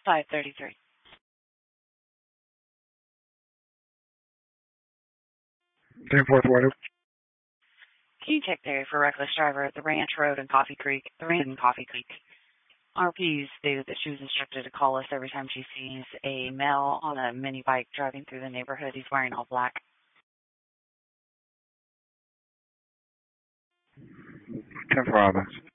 533. 10-4 White. Can you check there for reckless driver at the Ranch Road and Coffee Creek? The Ranch and Coffee Creek. RP stated that she was instructed to call us every time she sees a male on a mini bike driving through the neighborhood. He's wearing all black. 10-4 Islands.